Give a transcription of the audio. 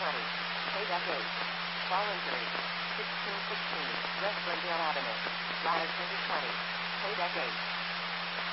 20. Paydeck 8. Fall injury. 1616. West Glendale Avenue. Latitude 20. Paydeck 8.